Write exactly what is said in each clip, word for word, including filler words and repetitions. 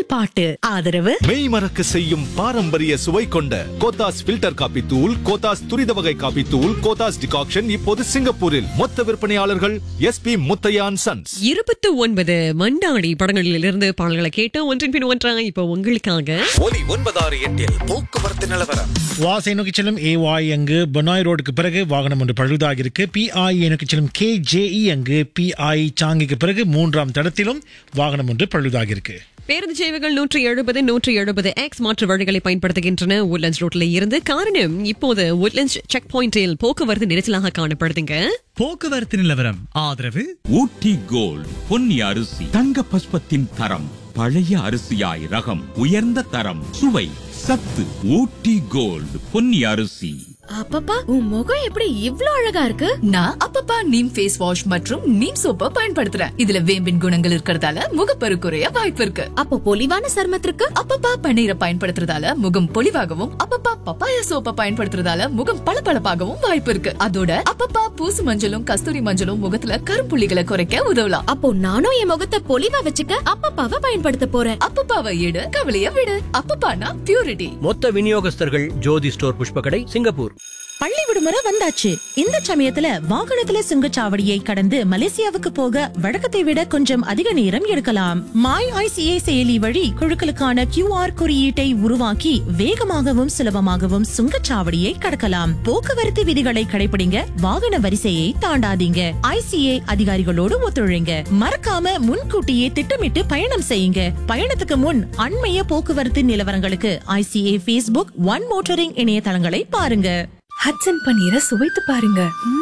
பாட்டு. ஆதரவு மெய் மறக்க செய்யும் பாரம்பரிய சுவை கொண்ட கோத்தாஸ் ஃபில்டர் காபி தூள், கோத்தாஸ் துரித வகை காபி தூள், கோத்தாஸ் டிகாக்ஷன் இப்போது சிங்கப்பூரில் மொத்த விற்பனையாளர்கள் எஸ் பி முத்தையான் சன்ஸ். இருபத்தி ஒன்பது மண்டாடி படங்களில் இருந்து பாடல்களை கேட்ட ஒன்றின் பின் ஒன்றா இப்போ உங்களுக்காக ஒலி ஒன்பதாறு எட்டில் போக்குவரத்து நிலவரம். வாசை நோக்கி செல்லும் ஏவாய் அங்கு பெனாய் ரோடுக்கு பிறகு வாகனம் ஒன்று பழுதாகி இருக்கு. பிஐ நோக்கி செல்லும் கே ஜேஇ அங்கு பிஐ சாங்கிக்கு பிறகு மூன்றாம் தடத்திலும் வாகனம் ஒன்று பழுதாகி இருக்கு. பேருந்து சேவைகள் நூற்றி எழுபது நூற்றி எழுபது எக்ஸ் மாற்று வழிகளை பயன்படுத்துகின்றன உட்லண்ட்ஸ் ரோட்ல இருந்து. காரணம் இப்போது உட்லண்ட்ஸ் செக் பாயிண்டில் போக்குவரத்து நெரிசலாக காணப்படுதுங்க. போக்குவரத்து நிலவரம் ஆதரவு ஊட்டி கோல்ட் பொன்னி அரிசி தங்க பஸ்பத்தின் தரம், பழைய அரிசியாய் ரகம், உயர்ந்த தரம், சுவை, சத்து. ஊட்டி கோல்ட் பொன்னி அரிசி. அப்பப்பா, உன் முகம் எப்படி இவ்ளோ அழகா இருக்கு? நான் அப்பப்பா நீம் ஃபேஸ் வாஷ் மற்றும் நீம் சோப்பை பயன்படுத்துறேன். இதுல வேம்பின் குணங்கள் இருக்கறதால முகப்பரு குறைய வாய்ப்பு இருக்கு. அப்போ பொலிவான சருமத்திற்கு அப்பப்பா பன்னீரை பயன்படுத்துறதால முகம் பொலிவாகவும், அப்பப்பா பப்பாயா சோப்பை பயன்படுத்துறதால முகம் பளபளப்பாகவும் வாய்ப்பு இருக்கு. அதோட அப்பப்பா பூசு மஞ்சளும் கஸ்தூரி மஞ்சளும் முகத்துல கருப்புள்ளிகளை குறைக்க உதவலாம். அப்போ நானும் என் முகத்தை பொலிவா வச்சுக்க அப்பப்பாவை பயன்படுத்த போறேன். அப்பப்பாவை எடு, கவலைய விடு. அப்பப்பானா பியூரிட்டி. மொத்த விநியோகஸ்தர்கள் ஜோதி ஸ்டோர், புஷ்பகடை, சிங்கப்பூர். பள்ளி விடுமுறை வந்தாச்சு. இந்த சமயத்துல வாகனத்துல சுங்கச்சாவடியை கடந்து மலேசியாவுக்கு போக வழக்கத்தை விட கொஞ்சம் அதிக நேரம் எடுக்கலாம். மாய் ஐசிஏ செயலி வழி குழுக்களுக்கான கியூஆர் குறியீட்டை உருவாக்கி வேகமாகவும் சுலபமாகவும் சுங்கச்சாவடியை கடக்கலாம். போக்குவரத்து விதிகளை கடைபிடிங்க, வாகன வரிசையை தாண்டாதீங்க, ஐசிஏ அதிகாரிகளோடு ஒத்துழைங்க. மறக்காம முன்கூட்டியே திட்டமிட்டு பயணம் செய்யுங்க. பயணத்துக்கு முன் அண்மைய போக்குவரத்து நிலவரங்களுக்கு ஐசிஏ பேஸ்புக், ஒன் மோட்டரிங் இணையதளங்களை பாருங்க. ஹட்சன் பன்னீரை சுவைத்து பாருங்க.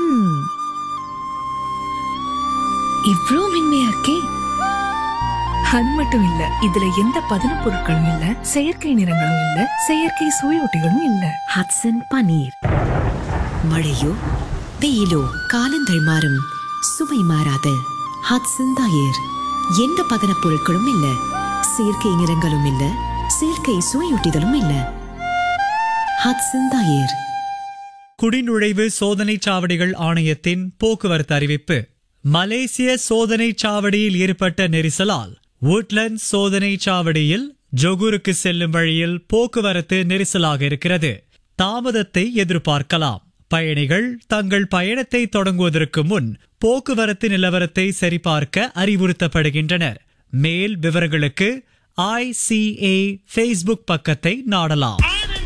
இவ்ளோ மென்மையா இருக்கே. அது மட்டும் இல்ல, இதுல எந்த பதன பொருட்களும் இல்ல, செயற்கை நிறங்களும் இல்ல, செயற்கை சுவையொட்டிகளும் இல்ல. ஹட்சன் பன்னீர். மழையோ வெயிலோ காலங்கள் மாறும், சுவை மாறாத ஹட்சன் தயிர். எந்த பதன பொருட்களும் இல்ல, செயற்கை நிறங்களும் இல்ல, செயற்கை சுவையொட்டிகளும் இல்ல. ஹட்சன் தயிர். குடிநுழைவு சோதனை சாவடிகள் ஆணையத்தின் போக்குவரத்து அறிவிப்பு. மலேசிய சோதனை சாவடியில் ஏற்பட்ட நெரிசலால் உட்லண்ட்ஸ் சோதனை சாவடியில் ஜொகூருக்கு செல்லும் வழியில் போக்குவரத்து நெரிசலாக இருக்கிறது. தாமதத்தை எதிர்பார்க்கலாம். பயணிகள் தங்கள் பயணத்தை தொடங்குவதற்கு முன் போக்குவரத்து நிலவரத்தை சரிபார்க்க அறிவுறுத்தப்படுகின்றனர். மேல் விவரங்களுக்கு ஐசிஏ ஃபேஸ்புக் பக்கத்தை நாடலாம்.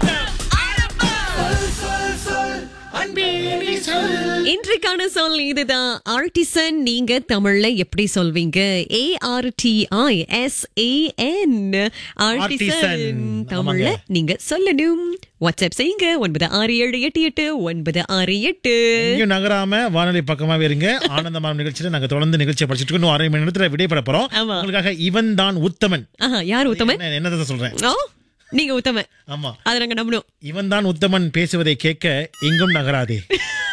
இன்றைக்கான சொல் இதுதான். ஆர்டிசன் நீங்க தமிழ்ல எப்படி சொல்வீங்க? A R D I S A N. Artisan தமிழ்ல நீங்க சொல்லணும். வாட்ஸ்அப் செய்யுங்க ஒன்பது ஆறு ஏழு எட்டு எட்டு ஒன்பது ஆறு எட்டு. இங்கேயும் நகராம வானொலி பக்கமாவே இருங்க. ஆனந்தமான நிகழ்ச்சியில நாங்க தொடர்ந்து நிகழ்ச்சியை படிச்சுட்டு இருக்கோம். அரை மணி நேரத்துல விடைபெற போறோம். உங்களுக்காக இவன் தான் உத்தமன். யார் உத்தமன்? என்னதான் சொல்றேன், நீங்க உத்தமன். ஆமா, அதை நாங்க நம்பணும். இவன் தான் உத்தமன் பேசுவதை கேட்க எங்கும் நகராதே.